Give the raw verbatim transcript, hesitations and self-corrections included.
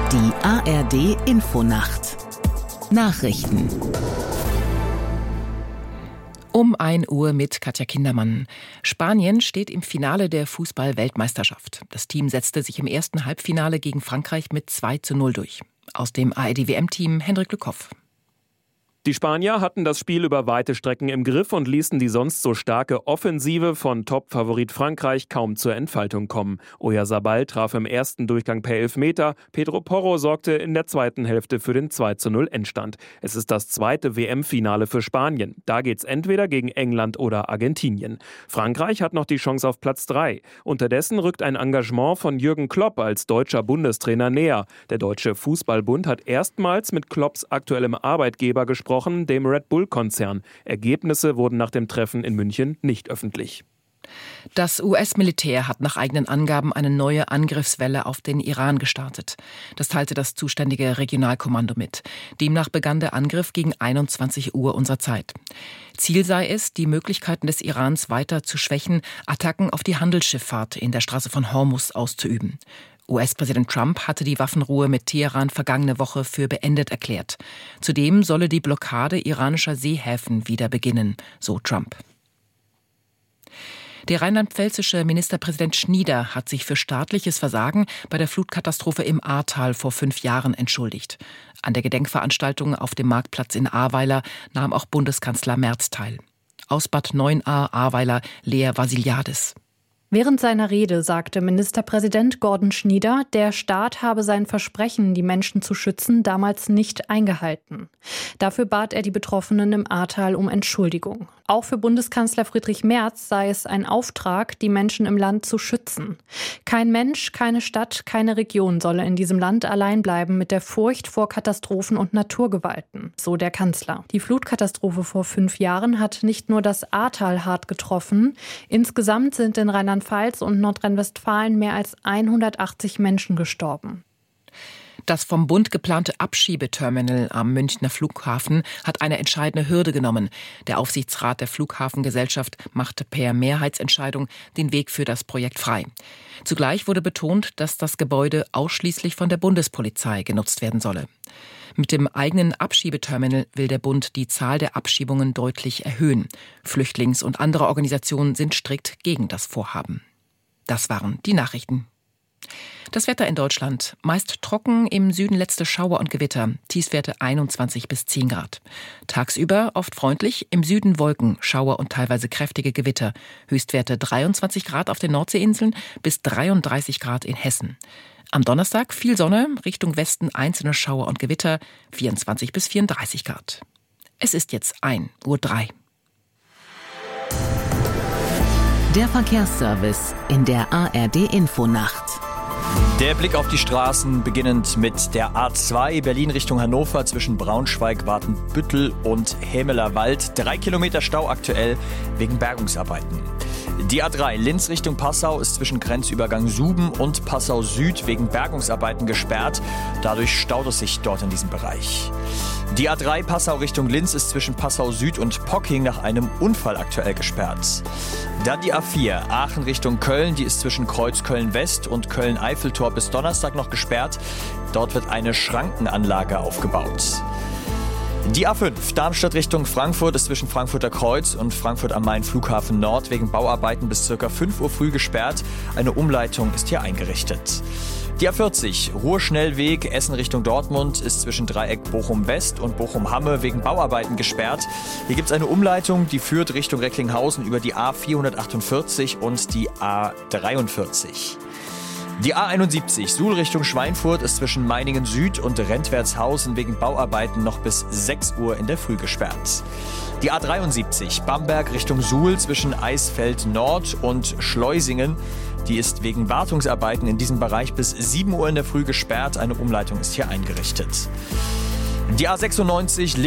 Die A R D-Infonacht Nachrichten. Um ein Uhr mit Katja Kindermann. Spanien steht im Finale der Fußball-Weltmeisterschaft. Das Team setzte sich im ersten Halbfinale gegen Frankreich mit zwei zu null durch. Aus dem A R D-W M-Team Hendrik Lückhoff. Die Spanier hatten das Spiel über weite Strecken im Griff und ließen die sonst so starke Offensive von Top-Favorit Frankreich kaum zur Entfaltung kommen. Oyarzabal traf im ersten Durchgang per Elfmeter. Pedro Porro sorgte in der zweiten Hälfte für den zwei zu null Endstand. Es ist das zweite W M-Finale für Spanien. Da geht's entweder gegen England oder Argentinien. Frankreich hat noch die Chance auf Platz drei. Unterdessen rückt ein Engagement von Jürgen Klopp als deutscher Bundestrainer näher. Der Deutsche Fußballbund hat erstmals mit Klopps aktuellem Arbeitgeber gesprochen, dem Red Bull-Konzern. Ergebnisse wurden nach dem Treffen in München nicht öffentlich. Das U S-Militär hat nach eigenen Angaben eine neue Angriffswelle auf den Iran gestartet. Das teilte das zuständige Regionalkommando mit. Demnach begann der Angriff gegen einundzwanzig Uhr unserer Zeit. Ziel sei es, die Möglichkeiten des Irans weiter zu schwächen, Attacken auf die Handelsschifffahrt in der Straße von Hormuz auszuüben. U S-Präsident Trump hatte die Waffenruhe mit Teheran vergangene Woche für beendet erklärt. Zudem solle die Blockade iranischer Seehäfen wieder beginnen, so Trump. Der rheinland-pfälzische Ministerpräsident Schnieder hat sich für staatliches Versagen bei der Flutkatastrophe im Ahrtal vor fünf Jahren entschuldigt. An der Gedenkveranstaltung auf dem Marktplatz in Ahrweiler nahm auch Bundeskanzler Merz teil. Aus Bad Neuenahr, Ahrweiler, Lea Vasiliadis. Während seiner Rede sagte Ministerpräsident Gordon Schnieder, der Staat habe sein Versprechen, die Menschen zu schützen, damals nicht eingehalten. Dafür bat er die Betroffenen im Ahrtal um Entschuldigung. Auch für Bundeskanzler Friedrich Merz sei es ein Auftrag, die Menschen im Land zu schützen. Kein Mensch, keine Stadt, keine Region solle in diesem Land allein bleiben mit der Furcht vor Katastrophen und Naturgewalten, so der Kanzler. Die Flutkatastrophe vor fünf Jahren hat nicht nur das Ahrtal hart getroffen. Insgesamt sind in Rheinland-Pfalz und Nordrhein-Westfalen mehr als hundertachtzig Menschen gestorben. Das vom Bund geplante Abschiebeterminal am Münchner Flughafen hat eine entscheidende Hürde genommen. Der Aufsichtsrat der Flughafengesellschaft machte per Mehrheitsentscheidung den Weg für das Projekt frei. Zugleich wurde betont, dass das Gebäude ausschließlich von der Bundespolizei genutzt werden solle. Mit dem eigenen Abschiebeterminal will der Bund die Zahl der Abschiebungen deutlich erhöhen. Flüchtlings- und andere Organisationen sind strikt gegen das Vorhaben. Das waren die Nachrichten. Das Wetter in Deutschland. Meist trocken, im Süden letzte Schauer und Gewitter. Tiefstwerte einundzwanzig bis zehn Grad. Tagsüber oft freundlich, im Süden Wolken, Schauer und teilweise kräftige Gewitter. Höchstwerte dreiundzwanzig Grad auf den Nordseeinseln bis dreiunddreißig Grad in Hessen. Am Donnerstag viel Sonne, Richtung Westen einzelne Schauer und Gewitter, vierundzwanzig bis vierunddreißig Grad. Es ist jetzt ein Uhr drei. Der Verkehrsservice in der A R D-Infonacht. Der Blick auf die Straßen, beginnend mit der A zwei Berlin Richtung Hannover zwischen Braunschweig, Watenbüttel und Hämelerwald. Drei Kilometer Stau aktuell wegen Bergungsarbeiten. Die A drei Linz Richtung Passau ist zwischen Grenzübergang Suben und Passau Süd wegen Bergungsarbeiten gesperrt. Dadurch staut es sich dort in diesem Bereich. Die A drei Passau Richtung Linz ist zwischen Passau Süd und Pocking nach einem Unfall aktuell gesperrt. Dann die A vier Aachen Richtung Köln, die ist zwischen Kreuz Köln-West und Köln-Eiffeltor bis Donnerstag noch gesperrt. Dort wird eine Schrankenanlage aufgebaut. Die A fünf Darmstadt Richtung Frankfurt ist zwischen Frankfurter Kreuz und Frankfurt am Main Flughafen Nord wegen Bauarbeiten bis ca. fünf Uhr früh gesperrt. Eine Umleitung ist hier eingerichtet. Die A vierzig Ruhrschnellweg Essen Richtung Dortmund ist zwischen Dreieck Bochum-West und Bochum-Hamme wegen Bauarbeiten gesperrt. Hier gibt es eine Umleitung, die führt Richtung Recklinghausen über die A vierhundertachtundvierzig und die A dreiundvierzig. Die A einundsiebzig Suhl Richtung Schweinfurt ist zwischen Meiningen Süd und Rentwertshausen wegen Bauarbeiten noch bis sechs Uhr in der Früh gesperrt. Die A dreiundsiebzig Bamberg Richtung Suhl zwischen Eisfeld Nord und Schleusingen. Die ist wegen Wartungsarbeiten in diesem Bereich bis sieben Uhr in der Früh gesperrt. Eine Umleitung ist hier eingerichtet. Die A sechsundneunzig